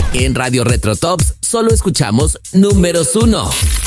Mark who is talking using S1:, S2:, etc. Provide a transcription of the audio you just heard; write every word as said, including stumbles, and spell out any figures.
S1: En Radio Retro Tops solo escuchamos números uno.